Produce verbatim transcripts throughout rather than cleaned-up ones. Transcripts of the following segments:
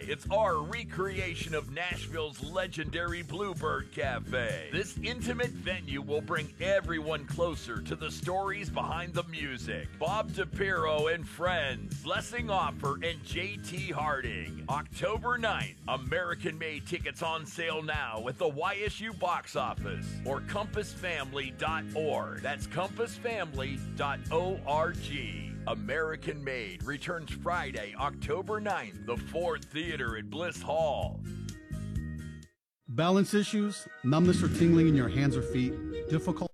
It's our recreation of Nashville's legendary Bluebird Cafe. This intimate venue will bring everyone closer to the stories behind the music. Bob DePiro and Friends, Blessing Offer, and J T Harding. October ninth, American-made tickets on sale now at the Y S U box office or compass family dot org. That's compass family dot org. American Made returns Friday, October ninth, the Ford Theater at Bliss Hall. Balance issues, numbness or tingling in your hands or feet, difficult.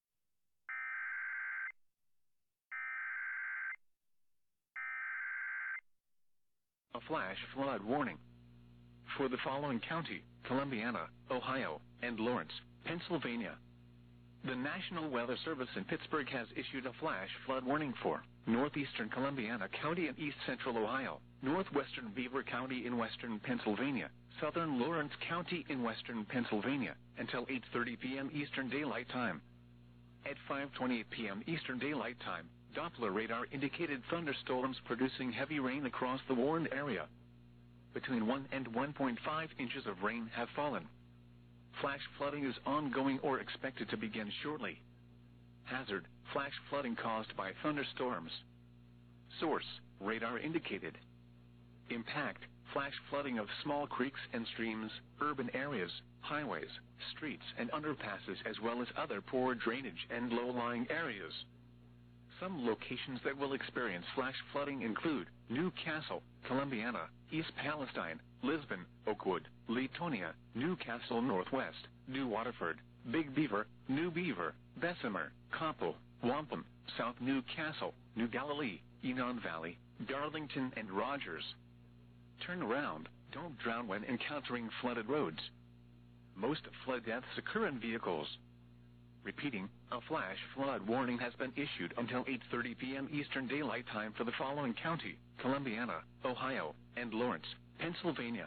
A flash flood warning for the following county: Columbiana, Ohio, and Lawrence, Pennsylvania. The National Weather Service in Pittsburgh has issued a flash flood warning for northeastern Columbiana County and east central Ohio, northwestern Beaver County in western Pennsylvania, southern Lawrence County in western Pennsylvania, until eight thirty p.m. Eastern Daylight Time. At five twenty-eight p.m. Eastern Daylight Time, Doppler radar indicated thunderstorms producing heavy rain across the warned area. Between one and one point five inches of rain have fallen. Flash flooding is ongoing or expected to begin shortly. Hazard: flash flooding caused by thunderstorms. Source: radar indicated. Impact: flash flooding of small creeks and streams, urban areas, highways, streets, and underpasses, as well as other poor drainage and low-lying areas. Some locations that will experience flash flooding include New Castle, Columbiana, East Palestine, Lisbon, Oakwood, Leetonia, New Castle Northwest, New Waterford, Big Beaver, New Beaver, Bessemer, Coppell, Wampum, South New Castle, New Galilee, Enon Valley, Darlington, and Rogers. Turn around. Don't drown when encountering flooded roads. Most flood deaths occur in vehicles. Repeating, a flash flood warning has been issued until eight thirty p.m. Eastern Daylight Time for the following county: Columbiana, Ohio, and Lawrence, Pennsylvania.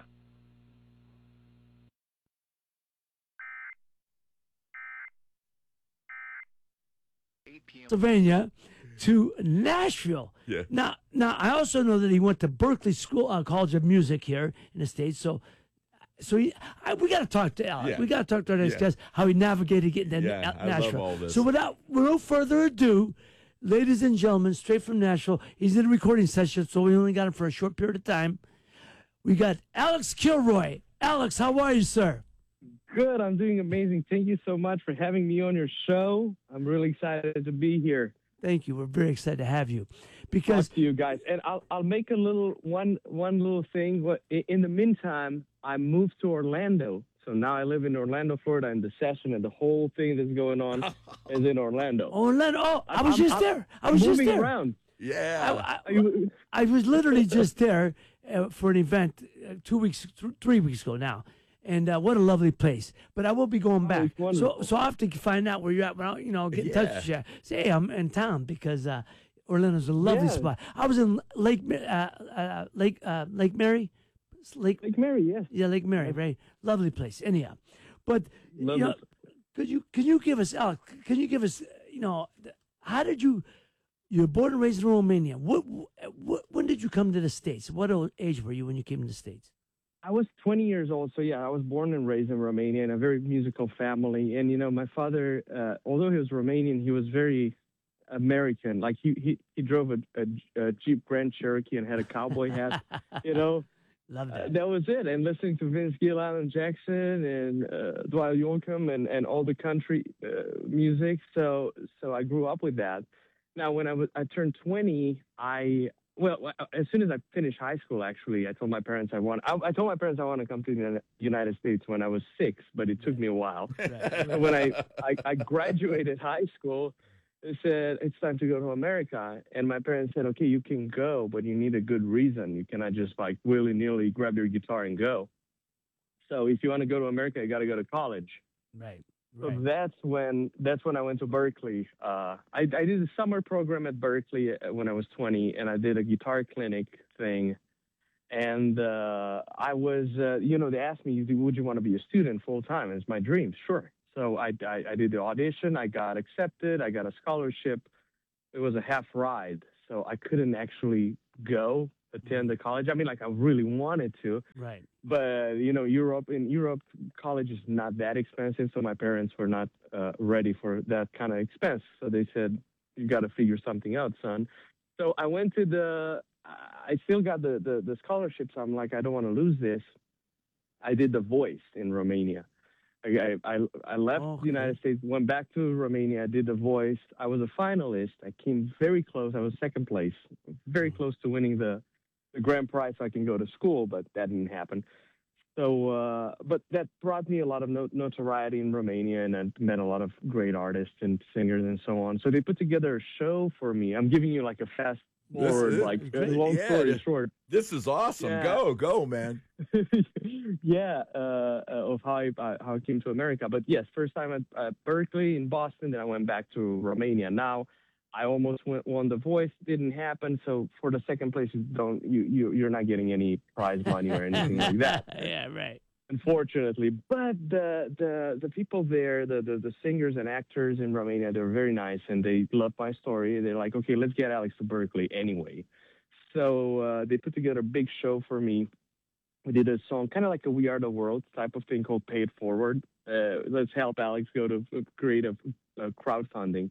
Pennsylvania to Nashville. Yeah. Now, now I also know that he went to Berkeley School, uh, College of Music here in the States. So, so he, I, we got to talk to Alex. Yeah. We got to talk to our next Yeah. guest how he navigated getting to Yeah, Na- I love Nashville. all this. So, without without further ado, ladies and gentlemen, straight from Nashville, he's in a recording session, so we only got him for a short period of time. We got Alex Kilroy. Alex, how are you, sir? Good. I'm doing amazing. Thank you so much for having me on your show. I'm really excited to be here. Thank you. We're very excited to have you, because Talk to you guys. And I'll I'll make a little one one little thing. What in the meantime, I moved to Orlando, so now I live in Orlando, Florida, and the session and the whole thing that's going on is in Orlando. Orlando. Oh, I was I'm- just I'm- there. I I'm was just moving there. around. Yeah. I, I, I was literally just there uh, for an event uh, two weeks, th- three weeks ago now, and uh, what a lovely place. But I will be going back, it's so wonderful. so I have to find out where you're at. When I, you know, get in touch Yeah. with you. Say, hey, I'm in town, because uh, Orlando's a lovely Yeah. spot. I was in Lake Ma- uh, uh, Lake uh, Lake Mary, Lake, Lake Mary, yes. yeah, Lake Mary, right? Lovely place. Anyhow, but you Lovely know, could you can you give us, Alex? Can you give us, you know, th- how did you? You were born and raised in Romania. What, what, when did you come to the States? What old age were you when you came to the States? I was twenty years old, so yeah, I was born and raised in Romania in a very musical family. And you know, my father, uh, although he was Romanian, he was very American. Like he he, he drove a, a, a Jeep Grand Cherokee and had a cowboy hat. You know, Love uh, that. that was it. And listening to Vince Gill, Alan Jackson, and uh, Dwight Yoakam, and and all the country uh, music. So so I grew up with that. Now, when I was I turned twenty, I well as soon as I finished high school, actually, I told my parents I want. I, I told my parents I want to come to the United States when I was six, but it took me a while. Right. When I, I I graduated high school, they said it's time to go to America, and my parents said, okay, you can go, but you need a good reason. You cannot just like willy nilly grab your guitar and go. So if you want to go to America, you got to go to college. Right. So Right. that's when that's when I went to Berkeley. Uh, I, I did a summer program at Berkeley uh, when I was twenty, and I did a guitar clinic thing. And uh, I was, uh, you know, they asked me, would you want to be a student full time? It's my dream, sure. So I, I, I did the audition. I got accepted. I got a scholarship. It was a half ride, so I couldn't actually go attend the college. I mean, like I really wanted to, Right. but you know, Europe in Europe, college is not that expensive, so my parents were not uh, ready for that kind of expense. So they said, "You got to figure something out, son." So I went to the. I still got the the, the scholarship. So I'm like, I don't want to lose this. I did The Voice in Romania. I I, I left Okay. the United States, went back to Romania, did The Voice. I was a finalist. I came very close. I was second place, very close to winning the the grand prize so I can go to school, but that didn't happen. So, uh, but that brought me a lot of not- notoriety in Romania, and I met a lot of great artists and singers and so on. So they put together a show for me. I'm giving you like a fast This forward, is- like Great. long Yeah, story this- short. This is awesome. Yeah. Go, go, man. yeah, uh, uh, of how I uh, how I came to America. But yes, first time at uh, Berkeley in Boston, then I went back to Romania. Now I almost went, won The Voice, didn't happen. So for the second place, you don't you you you're not getting any prize money or anything like that. Yeah, right. Unfortunately, but the the the people there, the, the the singers and actors in Romania, they're very nice and they love my story. They're like, okay, let's get Alex to Berkeley anyway. So uh, they put together a big show for me. We did a song, kind of like a We Are the World type of thing called Pay It Forward. Uh, let's help Alex go to create a, a crowdfunding.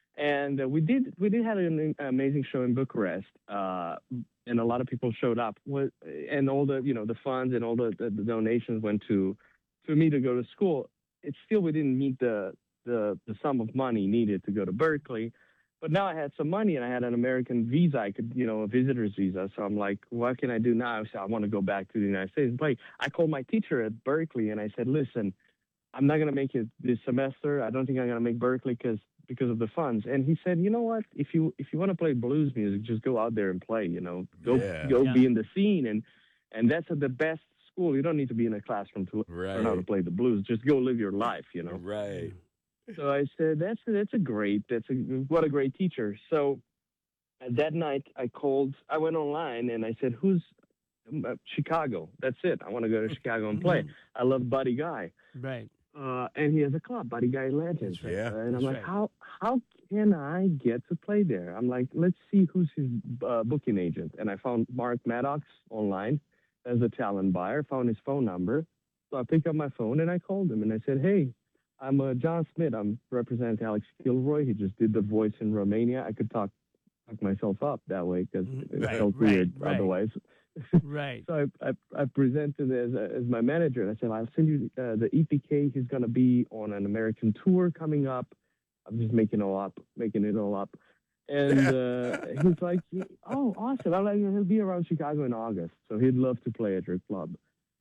And uh, we did we did have an amazing show in Bucharest, uh, and a lot of people showed up. And all the you know the funds and all the, the, the donations went to for me to go to school. It's still we didn't meet the, the the sum of money needed to go to Berkeley. But now I had some money and I had an American visa. I could, you know, a visitor's visa. So I'm like, what can I do now? So I want to go back to the United States and play. I called my teacher at Berkeley and I said, listen, I'm not going to make it this semester. I don't think I'm going to make Berkeley because because of the funds. And he said, you know what? If you if you want to play blues music, just go out there and play. You know, go Yeah. go Yeah. be in the scene. And and that's at the best school. You don't need to be in a classroom to learn how to Right. play the blues. Just go live your life. You know. Right. So I said, "That's that's a great, that's a what a great teacher." So uh, that night I called, I went online and I said, "Who's uh, Chicago? That's it. I want to go to Chicago and play. I love Buddy Guy, Right. uh, and he has a club, Buddy Guy Atlantis. That's right. Yeah. Uh, and I'm That's like, right. how how can I get to play there? I'm like, let's see who's his uh, booking agent. And I found Mark Maddox online as a talent buyer. Found his phone number, so I picked up my phone and I called him and I said, "Hey, I'm uh, John Smith. I'm representing Alex Kilroy. He just did The Voice in Romania. I could talk talk myself up that way because Mm, it right, felt right, weird right. otherwise." Right. So I, I, I presented as, a, as my manager, and I said, I'll send you uh, the E P K. He's going to be on an American tour coming up. I'm just making it all up, making it all up. And uh, he's like, oh, awesome. I'm like, he'll be around Chicago in August, so he'd love to play at your club.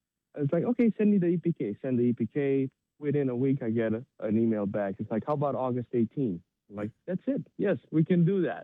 I was like, okay, send me the E P K. Send the E P K. Within a week, I get a, an email back. It's like, how about August eighteenth? I'm like, that's it. Yes, we can do that.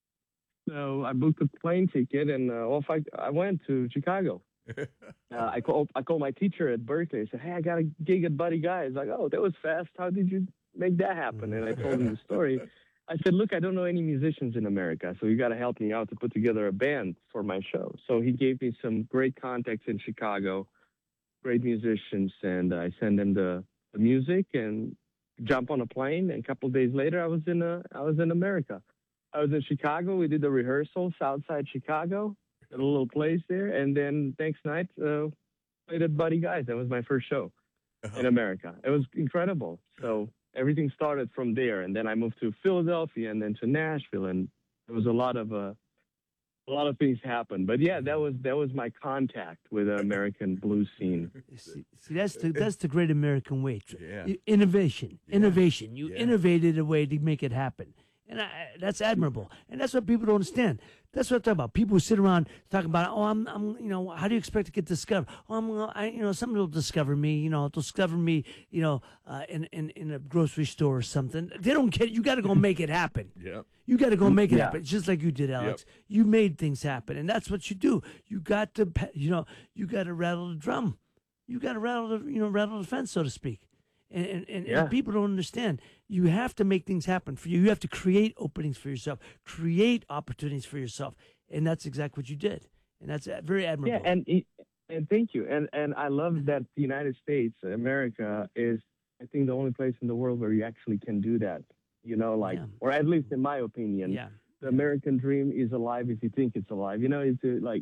So I booked a plane ticket and uh, off I, I went to Chicago. Uh, I called I called my teacher at Berkeley. I said, hey, I got a gig at Buddy Guy. He's like, oh, that was fast. How did you make that happen? And I told him the story. I said, look, I don't know any musicians in America, so you got to help me out to put together a band for my show. So he gave me some great contacts in Chicago, great musicians, and I sent them the, the music and jump on a plane. And a couple of days later, I was in a, I was in America. I was in Chicago. We did the rehearsal, Southside Chicago, at a little place there. And then next night, uh, played at Buddy Guy's. That was my first show in America. It was incredible. So everything started from there. And then I moved to Philadelphia and then to Nashville. And there was a lot of, uh, a lot of things happened. But yeah, that was, that was my contact with the American blues scene. See, see, that's the that's the great American way. Tr- Yeah. I- Innovation, Yeah. innovation. You Yeah. innovated a way to make it happen, and I, that's admirable. And that's what people don't understand. That's what I'm talking about. People who sit around talking about, oh, I'm, I'm, you know, how do you expect to get discovered? Oh, I'm, uh, I, you know, somebody will discover me. You know, discover me. You know, uh, in in in a grocery store or something. They don't get. You got to go make it happen. Yep. You got to go make it Yeah. happen, just like you did, Alex. You made things happen, and that's what you do. You got to, pa- you know, you got to rattle the drum. You got to rattle the, you know, rattle the fence, so to speak. And and, and, Yeah. and people don't understand. You have to make things happen for you. You have to create openings for yourself, create opportunities for yourself, and that's exactly what you did. And that's uh, very admirable. Yeah, and it- and thank you. And and I love that the United States, America, is I think the only place in the world where you actually can do that. You know, like, Yeah. or at least in my opinion, yeah, the American dream is alive if you think it's alive. You know, it's uh, like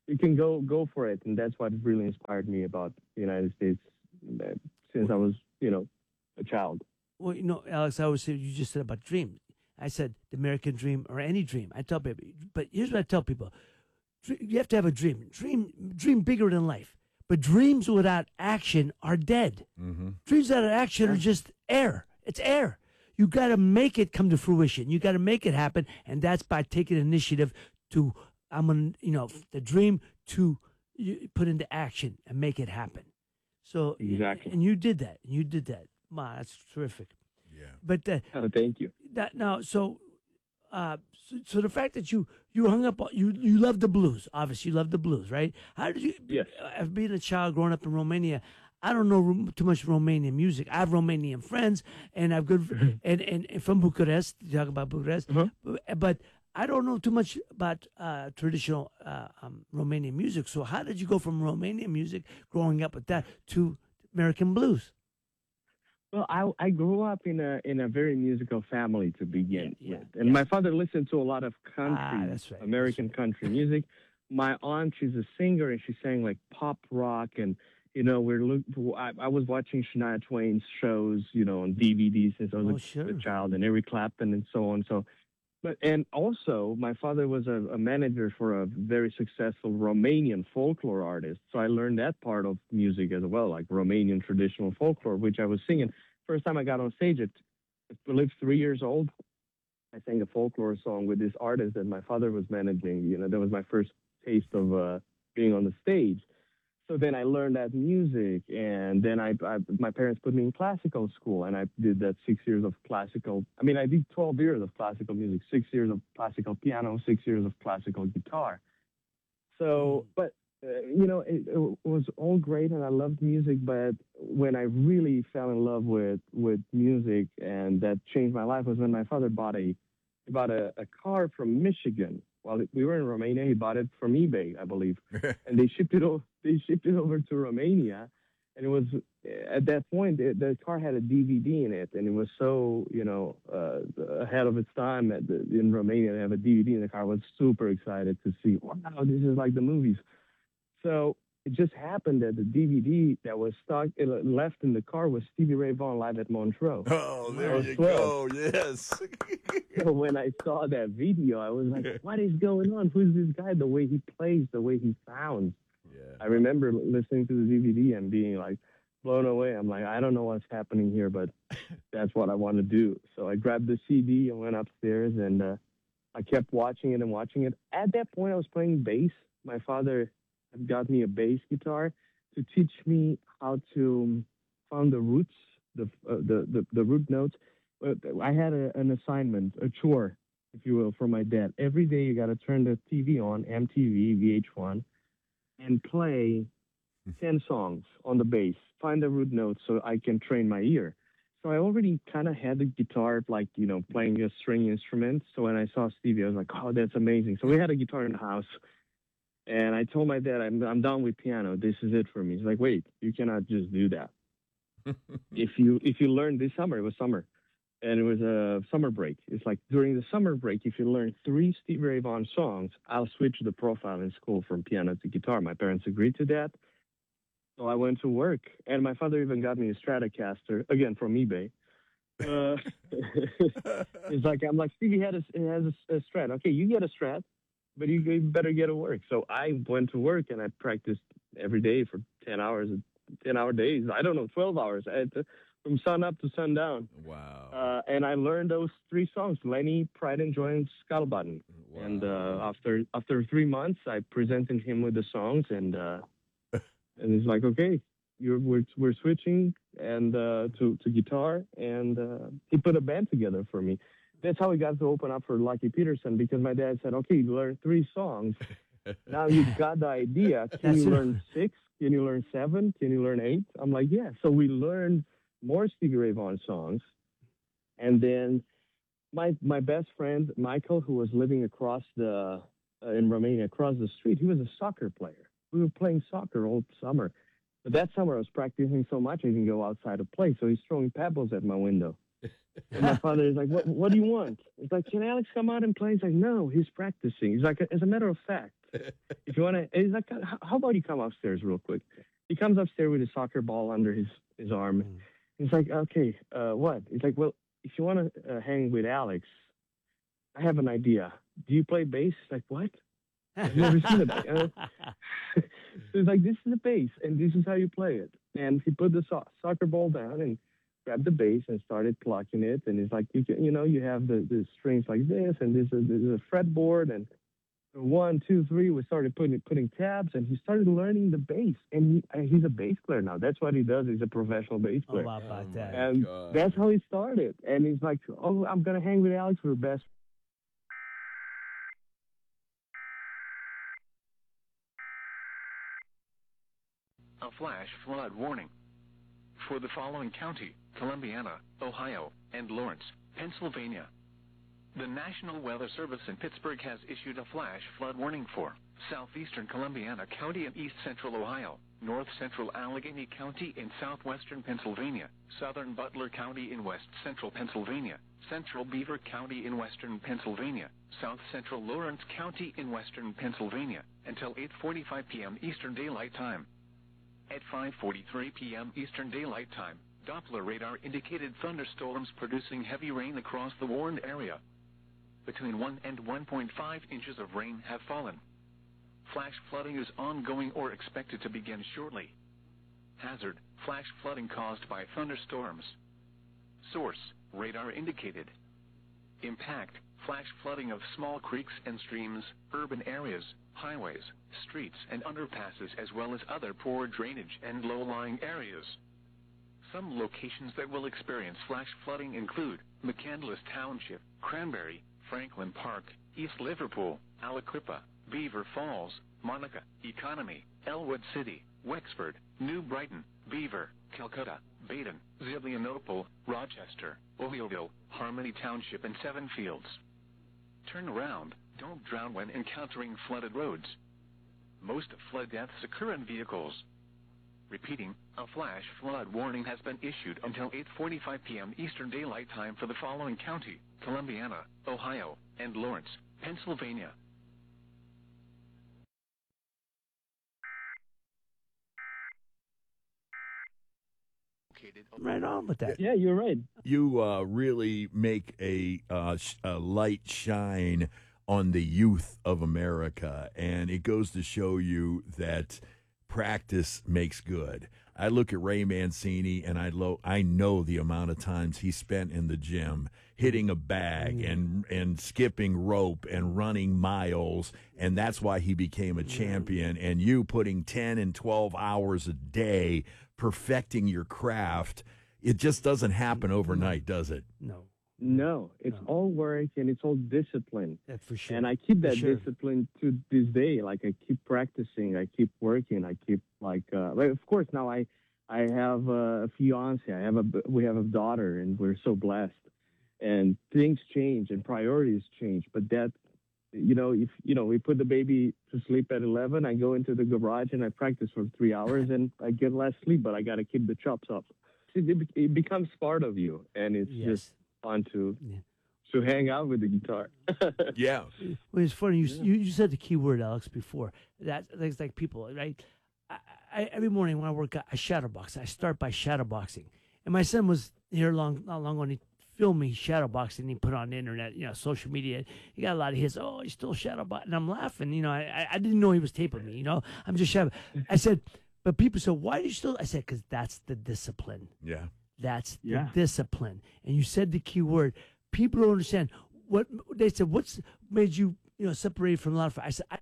you can go go for it, and that's what really inspired me about the United States uh, since I was, you know, a child. Well, you know, Alex, I always say you just said about dreams. I said the American dream or any dream. I tell people, but here's what I tell people: Dr- you have to have a dream. Dream, dream bigger than life. But dreams without action are dead. Mm-hmm. Dreams without action are just air. It's air. You got to make it come to fruition. You got to make it happen, and that's by taking initiative to. I'm gonna, you know, the dream to you put into action and make it happen. So Exactly. and you did that. And you did that. Wow, that's terrific. Yeah. But uh, Oh, thank you. that now, so, uh, so, so the fact that you you hung up, on- you you love the blues. Obviously, you love the blues, right? How did you? Yes. Uh, being a child growing up in Romania, I don't know rom- too much Romanian music. I have Romanian friends, and I've good and, and and from Bucharest. You talk about Bucharest, Uh-huh. but, but I don't know too much about uh, traditional uh, um, Romanian music. So, how did you go from Romanian music, growing up with that, to American blues? Well, I I grew up in a in a very musical family to begin Yeah, yeah, with, and yeah. my father listened to a lot of country, Ah, that's right, American that's country music. My aunt, she's a singer, and she sang like pop rock, and you know, we're look. I, I was watching Shania Twain's shows, you know, on D V D since I was Oh, a, sure. a child, and Eric Clapton and so on. So, but and also my father was a, a manager for a very successful Romanian folklore artist. So I learned that part of music as well, like Romanian traditional folklore, which I was singing. First time I got on stage at, I believe, three years old, I sang a folklore song with this artist that my father was managing. You know, that was my first taste of uh, being on the stage. So then I learned that music, and then I, I, my parents put me in classical school, and I did that six years of classical. I mean, I did twelve years of classical music, six years of classical piano, six years of classical guitar. So, but uh, you know, it, it was all great, and I loved music. But when I really fell in love with with music, and that changed my life, was when my father bought a he bought a, a car from Michigan. While we were in Romania, he bought it from eBay, I believe, and they shipped it. O- they shipped it over to Romania, and it was at that point the, the car had a D V D in it, and it was so you know uh, ahead of its time at the, in Romania to have a D V D in the car. I was super excited to see. Wow, this is like the movies. So it just happened that the D V D that was stuck it left in the car was Stevie Ray Vaughan live at Montreux. Oh, there was you twelve. go. Yes. So when I saw that video, I was like, what is going on? Who's this guy? The way he plays, the way he sounds. Yeah. I remember listening to the D V D and being like blown away. I'm like, I don't know what's happening here, but that's what I want to do. So I grabbed the C D and went upstairs, and uh, I kept watching it and watching it. At that point, I was playing bass. My father had got me a bass guitar to teach me how to find the roots, the uh, the, the the root notes. But I had a, an assignment, a chore, if you will, from my dad. Every day you got to turn the T V on, M T V, V H one, and play ten songs on the bass. Find the root notes so I can train my ear. So I already kind of had the guitar, like, you know, playing a string instrument. So when I saw Stevie, I was like, oh, that's amazing. So we had a guitar in the house. And I told my dad, I'm, I'm done with piano. This is it for me. He's like, wait, you cannot just do that. if you if you learn this summer, it was summer, and it was a summer break. It's like during the summer break, if you learn three Stevie Ray Vaughan songs, I'll switch the profile in school from piano to guitar. My parents agreed to that. So I went to work, and my father even got me a Stratocaster, again, from eBay. Uh, it's like, I'm like, Stevie had a, has a, a Strat. Okay, you get a Strat, but you, you better get to work. So I went to work, and I practiced every day for ten hours, ten-hour days. I don't know, twelve hours, I had to, from sun up to sundown. Wow. Uh, and I learned those three songs, Lenny, Pride and Joy, and Scuttlebutt. Wow. And uh, after after three months, I presented him with the songs, and uh, and he's like, okay, you're we're we're switching and uh, to to guitar, and uh, he put a band together for me. That's how we got to open up for Lucky Peterson, because my dad said, okay, you learned three songs. Now you've got the idea. Can That's you it. learn six? Can you learn seven? Can you learn eight? I'm like, yeah. So we learned more Stevie Ray Vaughan songs. And then my my best friend, Michael, who was living across the, uh, in Romania, across the street, he was a soccer player. We were playing soccer all summer. But that summer I was practicing so much I didn't go outside to play. So he's throwing pebbles at my window. And my father is like, what, what do you want? It's like, can Alex come out and play? He's like, no, he's practicing. He's like, as a matter of fact, if you want to, he's like, "How how about you come upstairs real quick?" He comes upstairs with a soccer ball under his, his arm. Mm. He's like, "Okay, uh, what?" He's like, "Well, if you want to uh, hang with Alex, I have an idea. Do you play bass?" He's like, "What? I've never seen it." Uh, so he's like, "This is the bass, and this is how you play it." And he put the so- soccer ball down and grabbed the bass and started plucking it. And he's like, "You can, you know, you have the, the strings like this, and this is, this is a fretboard, and one, two, three." We started putting putting tabs, and he started learning the bass. And he, uh, he's a bass player now. That's what he does. He's a professional bass Oh, player. wow, about that. And God. that's how he started. And he's like, "Oh, I'm gonna hang with Alex. We're best." A flash flood warning for the following county: Columbiana, Ohio, and Lawrence, Pennsylvania. The National Weather Service in Pittsburgh has issued a flash flood warning for southeastern Columbiana County in east central Ohio, north central Allegheny County in southwestern Pennsylvania, southern Butler County in west central Pennsylvania, central Beaver County in western Pennsylvania, south central Lawrence County in western Pennsylvania, until eight forty-five p.m. Eastern Daylight Time. At five forty-three p.m. Eastern Daylight Time, Doppler radar indicated thunderstorms producing heavy rain across the warned area. Between one and one point five inches of rain have fallen. Flash flooding is ongoing or expected to begin shortly. Hazard: flash flooding caused by thunderstorms. Source: radar indicated. Impact: flash flooding of small creeks and streams, urban areas, highways, streets and underpasses, as well as other poor drainage and low-lying areas. Some locations that will experience flash flooding include McCandless Township, Cranberry, Franklin Park, East Liverpool, Aliquippa, Beaver Falls, Monica, Economy, Elwood City, Wexford, New Brighton, Beaver, Calcutta, Baden, Zillionople, Rochester, Ohioville, Harmony Township, and Seven Fields. Turn around. Don't drown when encountering flooded roads. Most flood deaths occur in vehicles. Repeating, a flash flood warning has been issued until eight forty-five p.m. Eastern Daylight Time for the following county: Columbiana, Ohio, and Lawrence, Pennsylvania. Right on with that. Yeah, you're right. You uh, really make a, uh, sh- a light shine on the youth of America, and it goes to show you that practice makes good. I look at Ray Mancini, and I lo- I know the amount of times he spent in the gym hitting a bag Mm. and and skipping rope and running miles, and that's why he became a champion. And you putting ten and twelve hours a day perfecting your craft, it just doesn't happen overnight, does it? No, No, it's No. all work and it's all discipline. that's for sure. And I keep that For sure. discipline to this day. Like I keep practicing, I keep working, I keep like. Uh, but of course, now I, I have a fiance, I have a, we have a daughter, and we're so blessed. And things change and priorities change. But that, you know, if you know, we put the baby to sleep at eleven, I go into the garage and I practice for three hours, and I get less sleep, but I got to keep the chops up. It, it, it becomes part of you, and it's Yes. just fun to Yeah. to hang out with the guitar. Yeah. Well, it's funny. You, you you said the key word, Alex, before. That that's like people, right? I, I, every morning when I work out, I shadowbox. I start by shadowboxing, and my son was here long not long ago, and he filmed me shadowboxing. And he put it on the internet, you know, social media. He got a lot of hits. Oh, he's still shadowboxing, and I'm laughing. You know, I I- I didn't know he was taping me. You know, I'm just shadow. I said, but people said, why do you still? I said, because that's the discipline. Yeah. That's Yeah. the discipline. And you said the key word. People don't understand what they said. What's made you, you know, separated from a lot of? I said, I,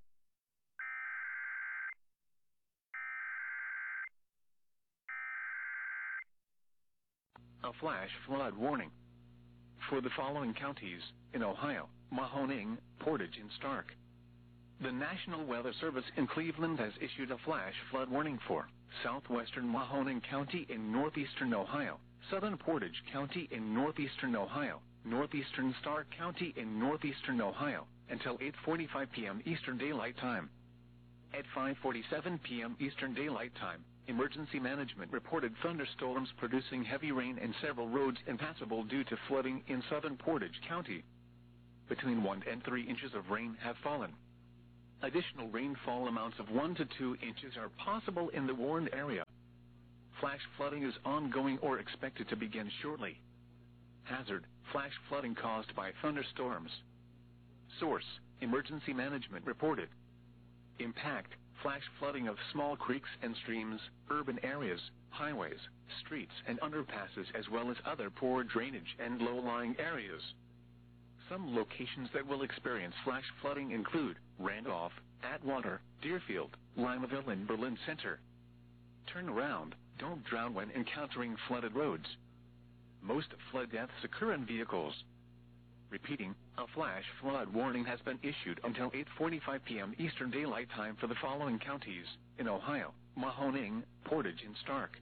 A flash flood warning for the following counties in Ohio: Mahoning, Portage, and Stark. The National Weather Service in Cleveland has issued a flash flood warning for southwestern Mahoning County in northeastern Ohio, southern Portage County in northeastern Ohio, northeastern Stark County in northeastern Ohio, until eight forty-five p.m. Eastern Daylight Time. At five forty-seven p.m. Eastern Daylight Time, Emergency Management reported thunderstorms producing heavy rain and several roads impassable due to flooding in southern Portage County. Between one and three inches of rain have fallen. Additional rainfall amounts of one to two inches are possible in the warned area. Flash flooding is ongoing or expected to begin shortly. Hazard, flash flooding caused by thunderstorms. Source, Emergency Management reported. Impact, flash flooding of small creeks and streams, urban areas, highways, streets and underpasses, as well as other poor drainage and low-lying areas. Some locations that will experience flash flooding include Randolph, Atwater, Deerfield, Limaville, and Berlin Center. Turn around. Don't drown when encountering flooded roads. Most flood deaths occur in vehicles. Repeating, a flash flood warning has been issued until eight forty-five p m Eastern Daylight Time for the following counties in Ohio: Mahoning, Portage, and Stark.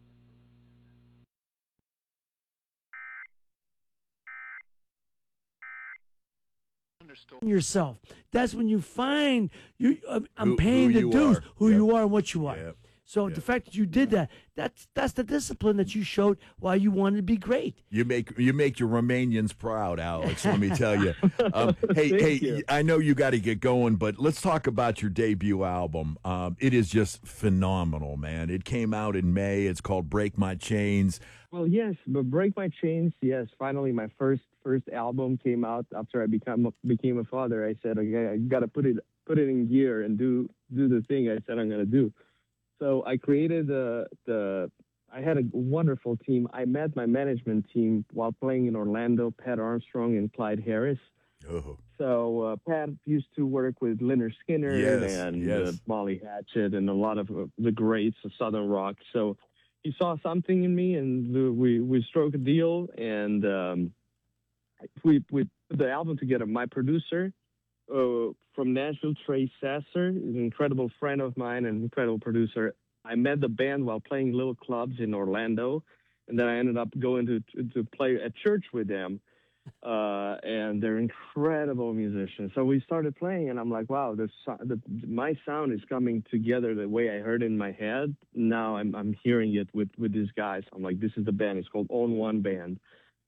Yourself. That's when you find you. Uh, I'm Who- paying who the you dues. are. Who Yep. you are and what you are. Yep. So Yep. the fact that you did that, that's that's the discipline that you showed while you wanted to be great. You make you make your Romanians proud, Alex. Let me tell you. Um, hey, Thank hey, you. I know you got to get going, but let's talk about your debut album. Um, it is just phenomenal, man. It came out in May. It's called "Break My Chains." Well, yes, but Break My Chains, yes, finally my first first album came out after I become became a father. I said, okay, I got to put it put it in gear and do do the thing I said I'm going to do. So I created the the I had a wonderful team. I met my management team while playing in Orlando, Pat Armstrong and Clyde Harris. Oh, So uh, Pat used to work with Leonard Skinner Yes, and yes. Uh, Molly Hatchet and a lot of uh, the greats of Southern rock. So he saw something in me, and uh, we we struck a deal, and um, we we put the album together. My producer uh, from Nashville, Trey Sasser, is an incredible friend of mine and incredible producer. I met the band while playing little clubs in Orlando, and then I ended up going to to, to play at church with them. Uh, and they're incredible musicians. So we started playing, and I'm like, wow, the, so- the my sound is coming together the way I heard it in my head. Now I'm I'm hearing it with with these guys. I'm like, this is the band. It's called On One Band.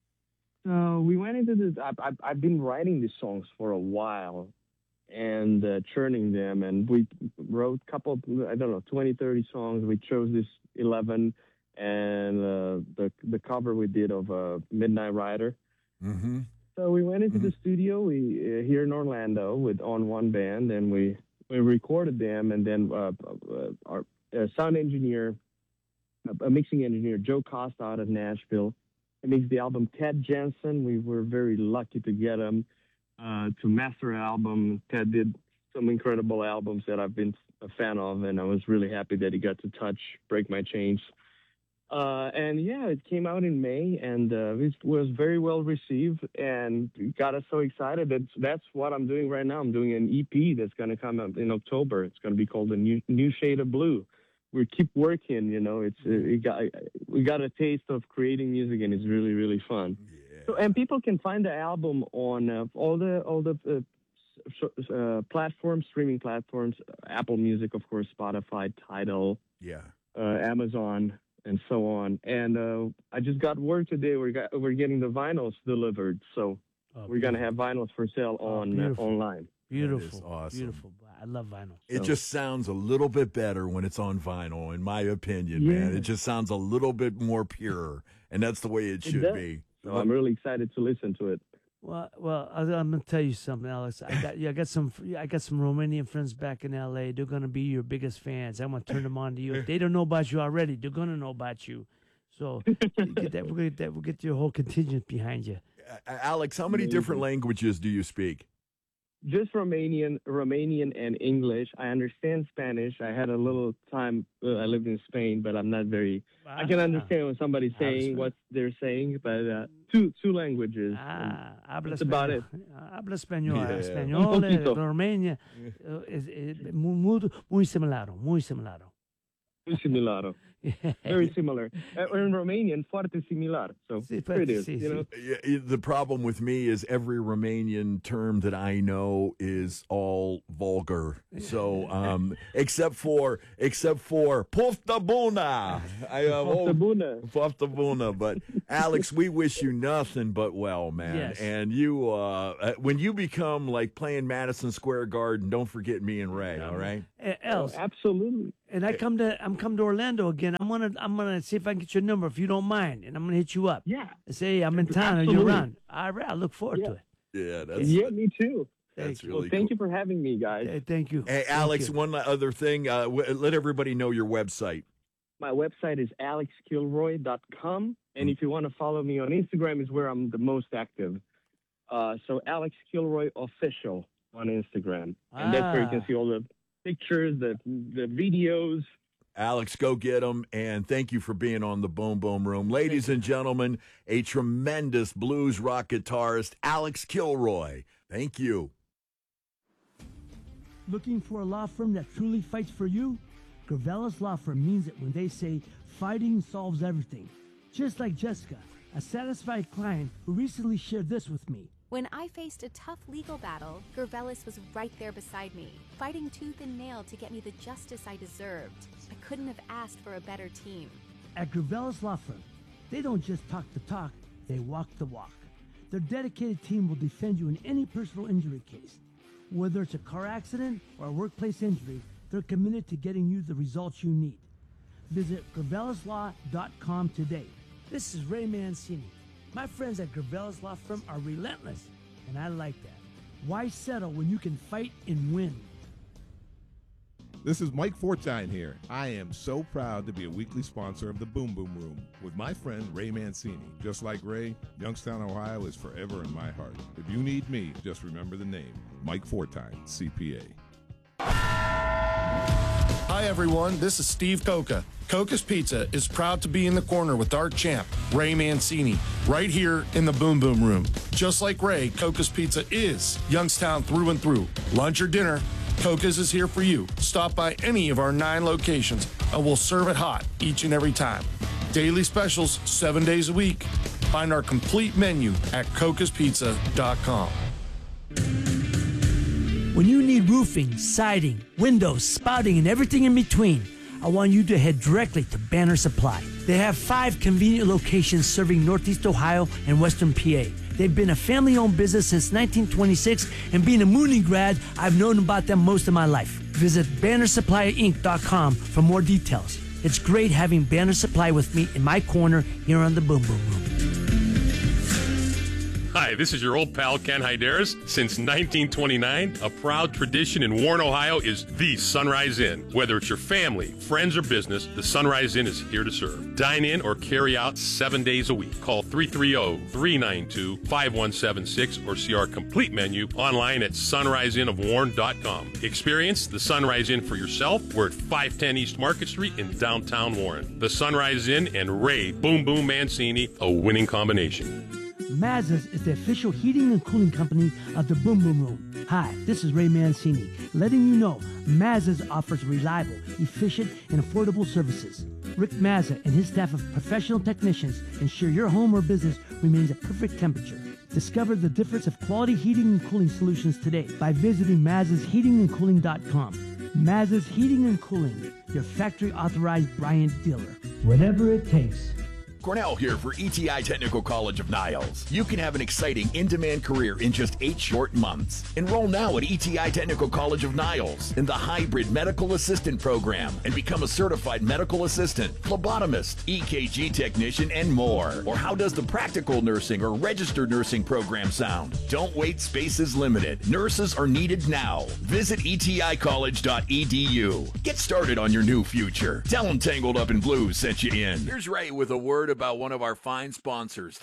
So we went into this. I've I've, I've been writing these songs for a while, and uh, churning them, and we wrote a couple, I don't know, twenty, thirty songs. We chose this eleven, and uh, the the cover we did of uh, Midnight Rider. mm-hmm. So we went into the studio we uh, here in Orlando with On One Band, and we we recorded them, and then uh, uh, our uh, sound engineer, a, a mixing engineer, Joe Costa out of Nashville, he mixed the album. Ted Jensen, we were very lucky to get him uh, to master an album. Ted did some incredible albums that I've been a fan of, and I was really happy that he got to touch Break My Chains. Uh, and yeah, it came out in May, and uh, it was very well received, and got us so excited. That's that's what I'm doing right now. I'm doing an E P that's going to come out in October. It's going to be called a new new shade of blue. We keep working, you know. It's uh, it got we got a taste of creating music, and it's really really fun. Yeah. So, and people can find the album on uh, all the all the uh, s- uh, platforms, streaming platforms, Apple Music, of course, Spotify, Tidal, Yeah. uh, Amazon, and so on. And uh, I just got word today we're got, we're getting the vinyls delivered, so Oh, we're gonna have vinyls for sale Oh, on uh, beautiful. online. Beautiful, That is awesome. beautiful. I love vinyl. It So- just sounds a little bit better when it's on vinyl, in my opinion, Yeah. man. It just sounds a little bit more pure, and that's the way it It should does. be. So I'm really excited to listen to it. Well, well, I, I'm gonna tell you something, Alex. I got, yeah, I got some, I got some Romanian friends back in L A. They're gonna be your biggest fans. I'm gonna turn them on to you. If they don't know about you already, they're gonna know about you. So you get that. We'll get that. We'll get your whole contingent behind you. Uh, Alex, how many different languages do you speak? Just Romanian, Romanian and English. I understand Spanish. I had a little time. Uh, I lived in Spain, but I'm not very. I can Ah. understand when somebody's Habla saying Spanish. what they're saying, but uh, two two languages. Ah, habla That's about español. Habla español. Yeah. Español, Un poquito. Romania, uh, es, es muy, muy, muy similar, muy similar. Muy similar. Very similar. Uh, in Romanian, foarte similar. So Sí, here it is. sí, You know? Yeah, the problem with me is every Romanian term that I know is all vulgar. So, um, except for except for pofta bună. I uh, Pofta bună. Pofta bună. But Alex, we wish you nothing but well, man. Yes. And you, uh, uh, when you become like playing Madison Square Garden, don't forget me and Ray. All right. Uh, else, Absolutely. and I come to I'm come to Orlando again. I'm gonna I'm gonna see if I can get your number if you don't mind, and I'm gonna hit you up. Yeah. And say, hey, I'm in town. Are you Absolutely. around? All right, I look forward Yeah. to it. Yeah, that's Yeah, me too. that's Thank you. really Well, thank cool. you for having me, guys. Hey, thank you. Hey, Thank Alex, you. one other thing. Uh, w- let everybody know your website. My website is alex kilroy dot com. And if you want to follow me on Instagram is where I'm the most active. Uh, so Alex Kilroy Official on Instagram. And that's where you can Ah. see all the pictures, the the videos. Alex, go get them, and thank you for being on the Boom Boom Room. Ladies and gentlemen, a tremendous blues rock guitarist, Alex Kilroy. Thank you. Looking for a law firm that truly fights for you? Gravelis Law Firm means it when they say fighting solves everything. Just like Jessica, a satisfied client who recently shared this with me. When I faced a tough legal battle, Gervelis was right there beside me, fighting tooth and nail to get me the justice I deserved. I couldn't have asked for a better team. At Gravelis Law Firm, they don't just talk the talk, they walk the walk. Their dedicated team will defend you in any personal injury case. Whether it's a car accident or a workplace injury, they're committed to getting you the results you need. Visit gravelis law dot com today. This is Ray Mancini. My friends at Gravelis Law Firm are relentless, and I like that. Why settle when you can fight and win? This is Mike Fortine here. I am so proud to be a weekly sponsor of the Boom Boom Room with my friend Ray Mancini. Just like Ray, Youngstown, Ohio is forever in my heart. If you need me, just remember the name, Mike Fortine, C P A. Hi everyone, this is Steve Coca. Coca's Pizza is proud to be in the corner with our champ, Ray Mancini, right here in the Boom Boom Room. Just like Ray, Coca's Pizza is Youngstown through and through. Lunch or dinner, Coca's is here for you. Stop by any of our nine locations and we'll serve it hot each and every time. Daily specials, seven days a week. Find our complete menu at cocas pizza dot com. When you need roofing, siding, windows, spouting, and everything in between, I want you to head directly to Banner Supply. They have five convenient locations serving Northeast Ohio and Western P A. They've been a family-owned business since nineteen twenty-six, and being a Mooney grad, I've known about them most of my life. Visit banner supply inc dot com for more details. It's great having Banner Supply with me in my corner here on the Boom Boom Room. Hi, this is your old pal Ken Hyderis. Since nineteen twenty-nine, a proud tradition in Warren, Ohio is the Sunrise Inn. Whether it's your family, friends, or business, the Sunrise Inn is here to serve. Dine in or carry out seven days a week. Call three three zero, three nine two, five one seven six or see our complete menu online at sunrise inn of warren dot com. Experience the Sunrise Inn for yourself. We're at five ten East Market Street in downtown Warren. The Sunrise Inn and Ray Boom Boom Mancini, a winning combination. Mazda's is the official heating and cooling company of the Boom Boom Room. Hi, this is Ray Mancini, letting you know Mazda's offers reliable, efficient, and affordable services. Rick Mazda and his staff of professional technicians ensure your home or business remains at perfect temperature. Discover the difference of quality heating and cooling solutions today by visiting mazdas heating and cooling dot com. Mazda's Heating and Cooling, your factory authorized Bryant dealer. Whatever it takes. Cornell here for E T I Technical College of Niles. You can have an exciting in-demand career in just eight short months. Enroll now at E T I Technical College of Niles in the hybrid medical assistant program and become a certified medical assistant, phlebotomist, E K G technician, and more. Or how does the practical nursing or registered nursing program sound? Don't wait, space is limited. Nurses are needed now. Visit e t i college dot e d u. Get started on your new future. Tell them Tangled Up in Blues sent you in. Here's Ray with a word about one of our fine sponsors.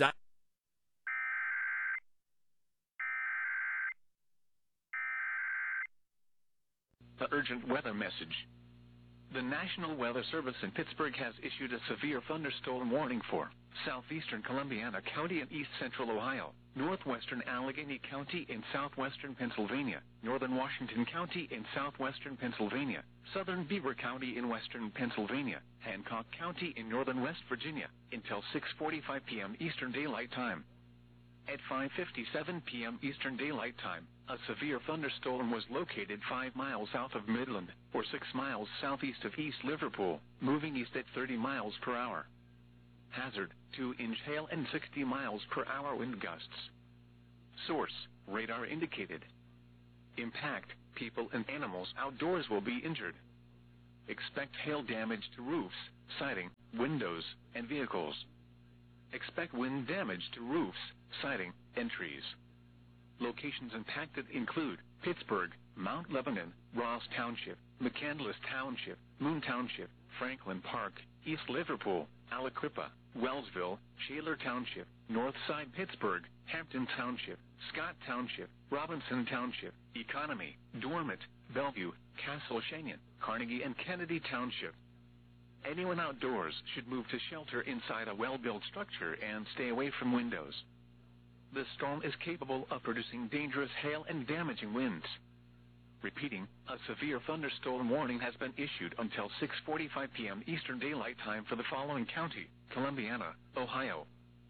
The urgent weather message. The National Weather Service in Pittsburgh has issued a severe thunderstorm warning for southeastern Columbiana County and east central Ohio, northwestern Allegheny County in southwestern Pennsylvania, northern Washington County in southwestern Pennsylvania, southern Beaver County in western Pennsylvania, Hancock County in northern West Virginia, until six forty-five p.m. Eastern Daylight Time. At five fifty-seven p.m. Eastern Daylight Time, a severe thunderstorm was located five miles south of Midland, or six miles southeast of East Liverpool, moving east at thirty miles per hour. Hazard, two inch hail and sixty miles per hour wind gusts. Source, radar indicated. Impact, people and animals outdoors will be injured. Expect hail damage to roofs, siding, windows, and vehicles. Expect wind damage to roofs, siding, and trees. Locations impacted include Pittsburgh, Mount Lebanon, Ross Township, McCandless Township, Moon Township, Franklin Park, East Liverpool, Aliquippa, Wellsville, Shaler Township, Northside Pittsburgh, Hampton Township, Scott Township, Robinson Township, Economy, Dormant, Bellevue, Castle Shannon, Carnegie, and Kennedy Township. Anyone outdoors should move to shelter inside a well-built structure and stay away from windows. The storm is capable of producing dangerous hail and damaging winds. Repeating, a severe thunderstorm warning has been issued until six forty-five p.m. Eastern Daylight Time for the following county: Columbiana, Ohio.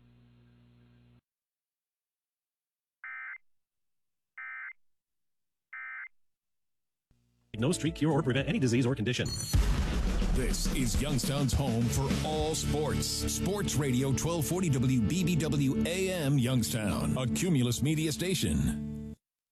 No street cure or prevent any disease or condition. This is Youngstown's home for all sports. Sports Radio twelve forty W B B W A M Youngstown, a Cumulus media station.